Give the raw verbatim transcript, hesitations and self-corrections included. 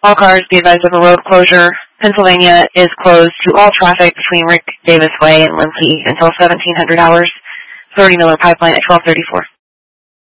All cars be advised of a road closure. Pennsylvania is closed to all traffic between Rick Davis Way and Lemke until seventeen hundred hours. Authority Miller Pipeline at twelve thirty-four.